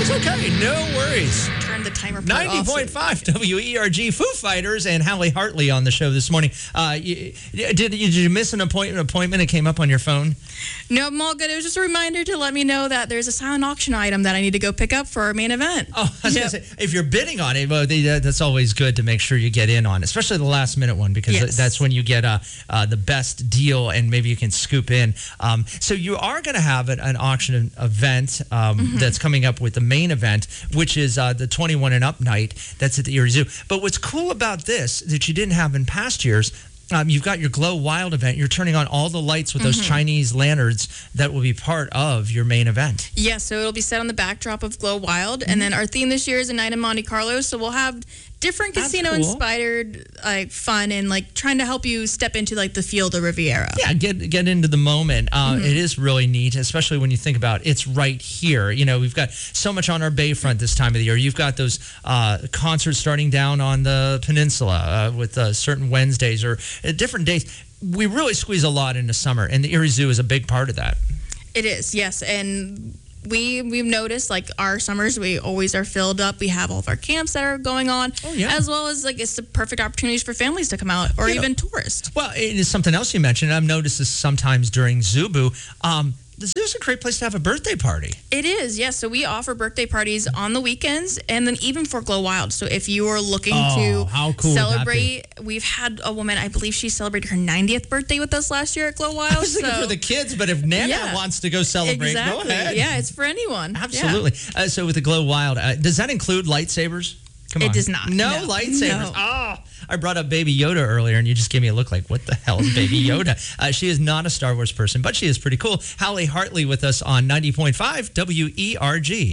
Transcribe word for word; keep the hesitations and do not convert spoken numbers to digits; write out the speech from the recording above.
It's okay. No worries. Turn the timer part ninety off. point five W E R G, Foo Fighters and Hallie Hartley on the show this morning. Uh, you, did, did you miss an appointment? Appointment? It came up on your phone? No, I'm all good. It was just a reminder to let me know that there's a silent auction item that I need to go pick up for our main event. Oh, I was Yep. gonna say, if you're bidding on it, well, they, uh, that's always good to make sure you get in on, especially the last minute one, because Yes. that's when you get uh, uh, the best deal and maybe you can scoop in. Um, so you are going to have an, an auction event um, Mm-hmm. that's coming up with the main event, which is uh, the twenty-one and up night. That's at the Erie Zoo. But what's cool about this that you didn't have in past years, Um, you've got your Glow Wild event. You're turning on all the lights with those Mm-hmm. Chinese lanterns that will be part of your main event. Yeah, so it'll be set on the backdrop of Glow Wild, and then our theme this year is a night in Monte Carlo. So we'll have different That's casino-inspired like fun and like trying to help you step into like the field of Riviera. Yeah, get get into the moment. Uh, Mm-hmm. It is really neat, especially when you think about it's right here. You know, we've got so much on our bayfront this time of the year. You've got those uh, concerts starting down on the peninsula uh, with uh, certain Wednesdays or uh, different days. We really squeeze a lot into summer, and the Erie Zoo is a big part of that. It is, yes, and we we've noticed like our summers we always are filled up. We have all of our camps that are going on, Oh, yeah. as well as like it's the perfect opportunities for families to come out or You know- even tourists. Well, it is something else you mentioned. I've noticed this sometimes during Zubu. Um, the zoo's a great place to have a birthday party. It is, yes. So we offer birthday parties on the weekends and then even for Glow Wild. So if you are looking Oh, to how cool would that celebrate, we've had a woman, I believe she celebrated her ninetieth birthday with us last year at Glow Wild. I was thinking so for the kids, but if Nana Yeah. wants to go celebrate, exactly. go ahead. Yeah, it's for anyone. Yeah. Absolutely. Uh, so with the Glow Wild, uh, does that include lightsabers? Come It on. does not. No, No. lightsabers. No. Oh, I brought up Baby Yoda earlier, and you just gave me a look like, what the hell is Baby Yoda? uh, she is not a Star Wars person, but she is pretty cool. Hallie Hartley with us on ninety point five W E R G.